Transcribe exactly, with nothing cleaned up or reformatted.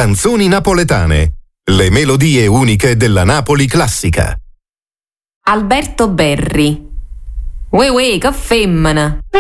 Canzoni napoletane. Le melodie uniche della Napoli classica. Alberto Berri. Uè uè, che femmina!